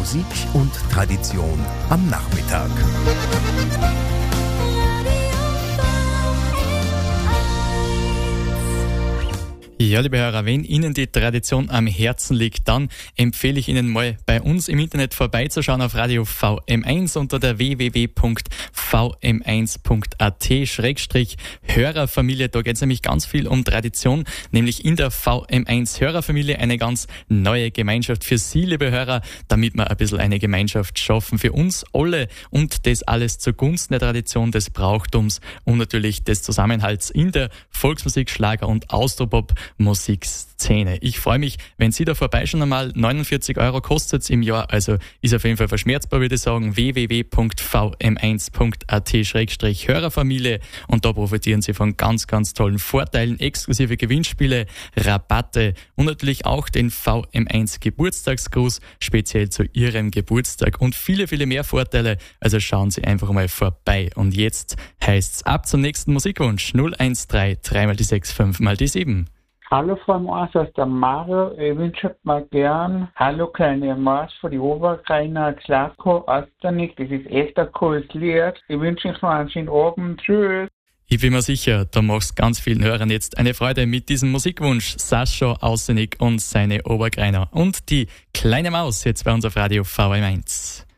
Musik und Tradition am Nachmittag. Ja, liebe Hörer, wenn Ihnen die Tradition am Herzen liegt, dann empfehle ich Ihnen mal bei uns im Internet vorbeizuschauen auf Radio VM1 unter der www.vm1.at/Hörerfamilie. Da geht es nämlich ganz viel um Tradition, nämlich in der VM1 Hörerfamilie eine ganz neue Gemeinschaft für Sie, liebe Hörer, damit wir ein bisschen eine Gemeinschaft schaffen für uns alle und das alles zugunsten der Tradition, des Brauchtums und natürlich des Zusammenhalts in der Volksmusik, Schlager und Austropop Musikszene. Ich freue mich, wenn Sie da vorbeischauen einmal. 49 € kostet es im Jahr, also ist auf jeden Fall verschmerzbar, würde ich sagen. www.vm1.at/Hörerfamilie und da profitieren Sie von ganz, ganz tollen Vorteilen, exklusive Gewinnspiele, Rabatte und natürlich auch den VM1 Geburtstagsgruß, speziell zu Ihrem Geburtstag und viele, viele mehr Vorteile. Also schauen Sie einfach mal vorbei. Und jetzt heißt's ab zum nächsten Musikwunsch 013 3 mal die 6 5 mal die 7. Hallo Frau Maas, das ist der Mario. Ich wünsche mal gern Hallo kleine Maas für die Oberrheiner Glasgow Osternick. Das ist echt ein cooles Lied. Ich wünsche euch noch einen schönen Abend. Tschüss. Ich bin mir sicher, da machst ganz vielen Hörern jetzt eine Freude mit diesem Musikwunsch. Sascha Ausenig und seine Obergreiner. Und die kleine Maus jetzt bei uns auf Radio VM1.